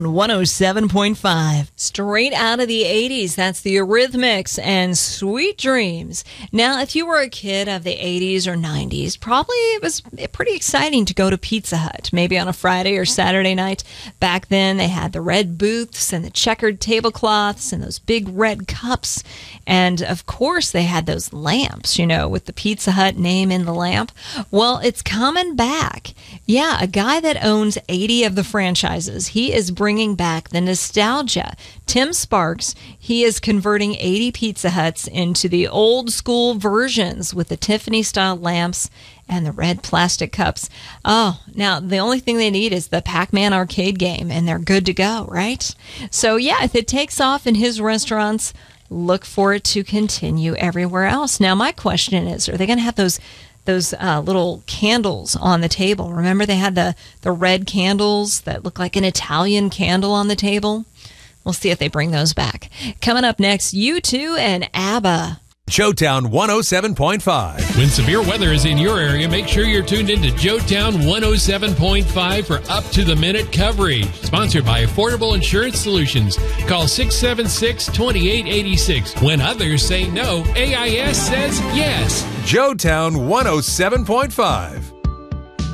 107.5. Straight out of the 80s, that's the Eurythmics and Sweet Dreams. Now, if you were a kid of the 80s or 90s, probably it was pretty exciting to go to Pizza Hut, maybe on a Friday or Saturday night. Back then, they had the red booths and the checkered tablecloths and those big red cups. And, of course, they had those lamps, with the Pizza Hut name in the lamp. Well, it's coming back. Yeah, a guy that owns 80 of the franchises, he is bringing back the nostalgia. Tim Sparks, he is converting 80 Pizza Huts into the old school versions with the Tiffany-style lamps and the red plastic cups. Oh, now the only thing they need is the Pac-Man arcade game, and they're good to go, right? So, yeah, if it takes off in his restaurants, look for it to continue everywhere else. Now, my question is, are they going to have those little candles on the table? Remember they had the red candles that look like an Italian candle on the table? We'll see if they bring those back. Coming up next, U2 and ABBA. Joetown 107.5. When severe weather is in your area, make sure you're tuned into Joetown 107.5 for up-to-the-minute coverage. Sponsored by Affordable Insurance Solutions. Call 676-2886. When others say no, AIS says yes. Joetown 107.5.